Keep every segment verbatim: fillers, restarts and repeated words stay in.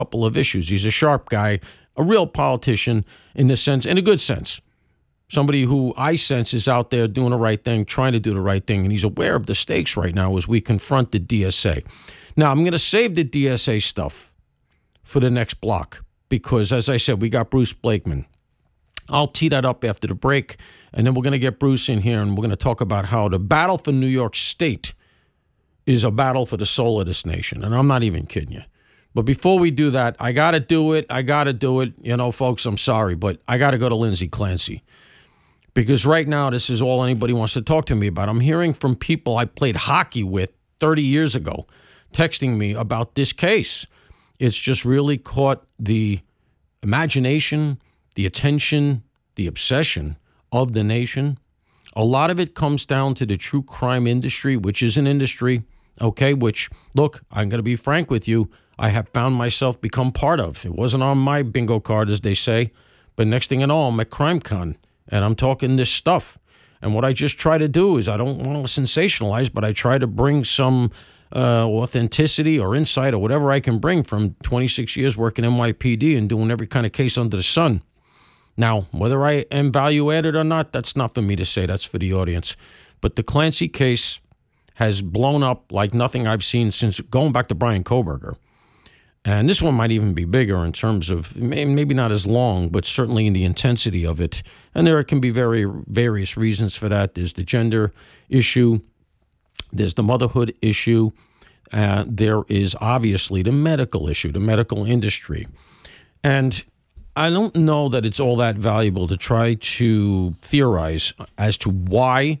couple of issues. He's a sharp guy, a real politician in the sense, in a good sense. Somebody who I sense is out there doing the right thing, trying to do the right thing, and he's aware of the stakes right now as we confront the D S A. Now, I'm going to save the D S A stuff for the next block because, as I said, we got Bruce Blakeman. I'll tee that up after the break, and then we're going to get Bruce in here, and we're going to talk about how the battle for New York State is a battle for the soul of this nation, and I'm not even kidding you. But before we do that, I got to do it. I got to do it. You know, folks, I'm sorry, but I got to go to Lindsay Clancy. Because right now, this is all anybody wants to talk to me about. I'm hearing from people I played hockey with thirty years ago texting me about this case. It's just really caught the imagination, the attention, the obsession of the nation. A lot of it comes down to the true crime industry, which is an industry, okay, which, look, I'm going to be frank with you, I have found myself become part of. It wasn't on my bingo card, as they say, but next thing you know, I'm at CrimeCon. And I'm talking this stuff. And what I just try to do is I don't want to sensationalize, but I try to bring some uh, authenticity or insight or whatever I can bring from twenty-six years working N Y P D and doing every kind of case under the sun. Now, whether I am value added or not, that's not for me to say. That's for the audience. But the Clancy case has blown up like nothing I've seen since going back to Brian Kohberger. And this one might even be bigger in terms of, maybe not as long, but certainly in the intensity of it. And there can be very various reasons for that. There's the gender issue. There's the motherhood issue. Uh, there is obviously the medical issue, the medical industry. And I don't know that it's all that valuable to try to theorize as to why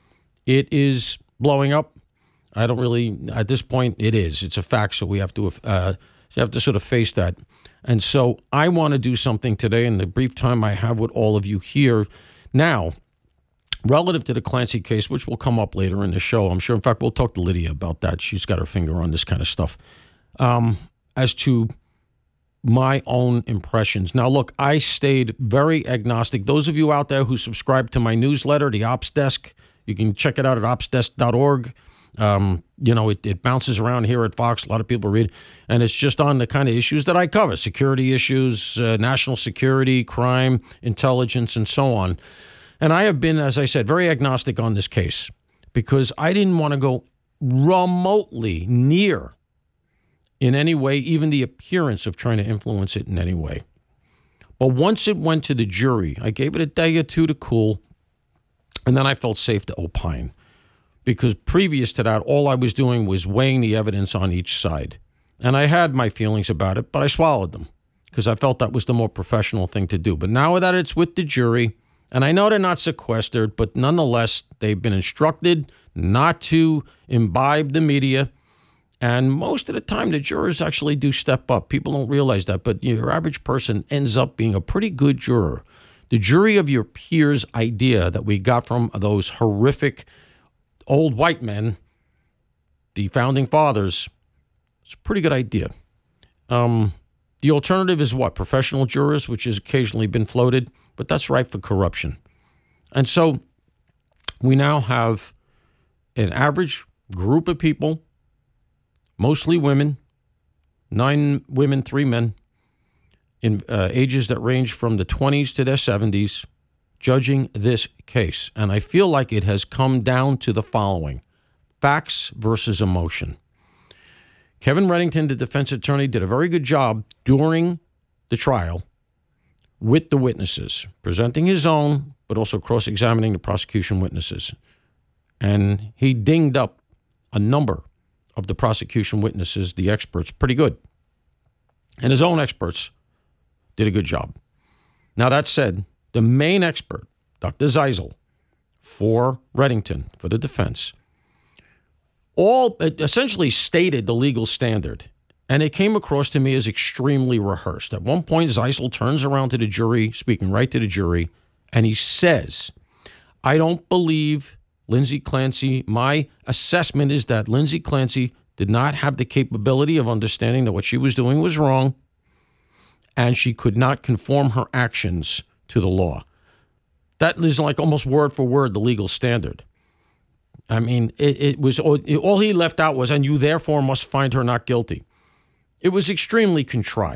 it is blowing up. I don't really, at this point, it is. It's a fact, so we have to uh, you have to sort of face that. And so I want to do something today in the brief time I have with all of you here now, relative to the Clancy case, which will come up later in the show. I'm sure, in fact, we'll talk to Lydia about that. She's got her finger on this kind of stuff. Um, as to my own impressions. Now, look, I stayed very agnostic. Those of you out there who subscribe to my newsletter, the Ops Desk, you can check it out at ops desk dot org. Um, you know, it, it bounces around here at Fox. A lot of people read, and it's just on the kind of issues that I cover: security issues, uh, national security, crime, intelligence, and so on. And I have been, as I said, very agnostic on this case because I didn't want to go remotely near in any way, even the appearance of trying to influence it in any way. But once it went to the jury, I gave it a day or two to cool, and then I felt safe to opine. Because previous to that, all I was doing was weighing the evidence on each side. And I had my feelings about it, but I swallowed them because I felt that was the more professional thing to do. But now that it's with the jury, and I know they're not sequestered, but nonetheless, they've been instructed not to imbibe the media. And most of the time, the jurors actually do step up. People don't realize that, but your average person ends up being a pretty good juror. The jury of your peers idea that we got from those horrific old white men, the founding fathers, it's a pretty good idea. Um, the alternative is what? Professional jurors, which has occasionally been floated, but that's rife for corruption. And so we now have an average group of people, mostly women, nine women, three men, in uh, ages that range from the twenties to their seventies, judging this case. And I feel like it has come down to the following: facts versus emotion. Kevin Reddington, the defense attorney, did a very good job during the trial with the witnesses, presenting his own, but also cross-examining the prosecution witnesses. And he dinged up a number of the prosecution witnesses, the experts, pretty good. And his own experts did a good job. Now, that said, the main expert, Doctor Zeisel, for Reddington, for the defense, all essentially stated the legal standard. And it came across to me as extremely rehearsed. At one point, Zeisel turns around to the jury, speaking right to the jury, and he says, I don't believe Lindsay Clancy, my assessment is that Lindsay Clancy did not have the capability of understanding that what she was doing was wrong, and she could not conform her actions to the law. That is like almost word for word the legal standard. I mean, it, it was all he left out was, and you therefore must find her not guilty. It was extremely contrived.